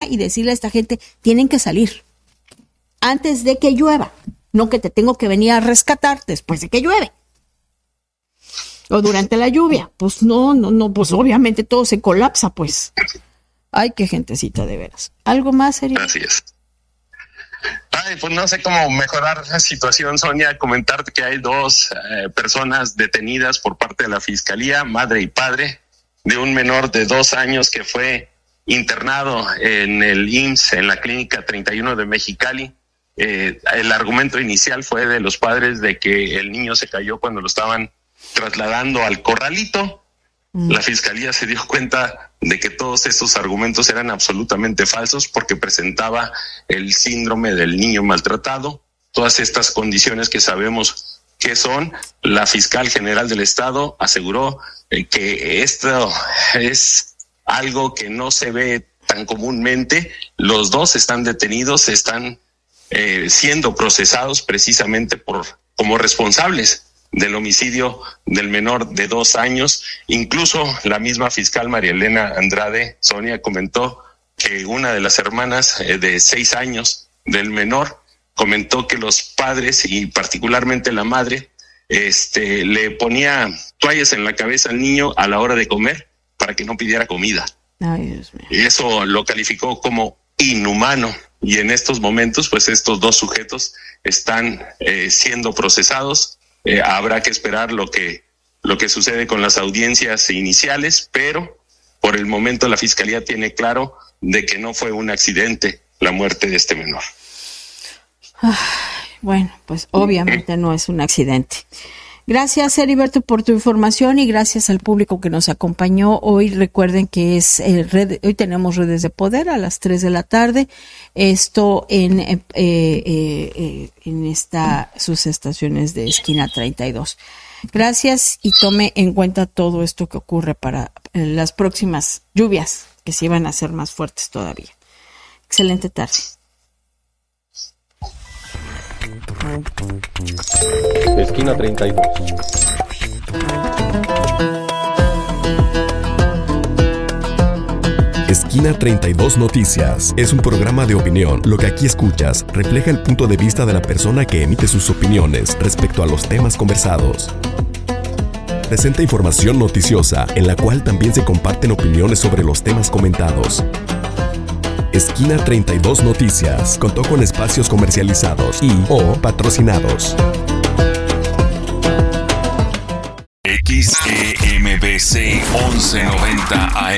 y decirle a esta gente, tienen que salir antes de que llueva, no que te tengo que venir a rescatar después de que llueve. O durante la lluvia. Pues no, pues obviamente todo se colapsa, pues. Ay, qué gentecita, de veras. ¿Algo más, Heriberto? Así es. Ay, pues no sé cómo mejorar la situación, Sonia. Comentarte que hay dos personas detenidas por parte de la Fiscalía, madre y padre, de un menor de 2 años que fue internado en el IMSS, en la Clínica 31 de Mexicali. El argumento inicial fue de los padres de que el niño se cayó cuando lo estaban trasladando al corralito. La Fiscalía se dio cuenta de que todos estos argumentos eran absolutamente falsos porque presentaba el síndrome del niño maltratado. Todas estas condiciones que sabemos que son, la fiscal general del estado aseguró que esto es algo que no se ve tan comúnmente. Los dos están detenidos, están siendo procesados precisamente como responsables del homicidio del menor de 2 años. Incluso la misma fiscal María Elena Andrade, Sonia, comentó que una de las hermanas de 6 años del menor comentó que los padres y particularmente la madre le ponía toallas en la cabeza al niño a la hora de comer para que no pidiera comida. Ay, Dios mío. Y eso lo calificó como inhumano. Y en estos momentos, pues estos dos sujetos están siendo procesados. Habrá que esperar lo que sucede con las audiencias iniciales, pero por el momento la Fiscalía tiene claro de que no fue un accidente la muerte de este menor. Ay, bueno, pues obviamente no es un accidente. Gracias, Heriberto, por tu información y gracias al público que nos acompañó. Hoy recuerden que hoy tenemos Redes de Poder a las 3 de la tarde. Esto en sus estaciones de Esquina 32. Gracias y tome en cuenta todo esto que ocurre para las próximas lluvias que se van a hacer más fuertes todavía. Excelente tarde. Esquina 32. Esquina 32 Noticias es un programa de opinión. Lo que aquí escuchas refleja el punto de vista de la persona que emite sus opiniones respecto a los temas conversados. Presenta información noticiosa en la cual también se comparten opiniones sobre los temas comentados. Esquina 32 Noticias contó con espacios comercializados y/o patrocinados. XEMBC 1190 AM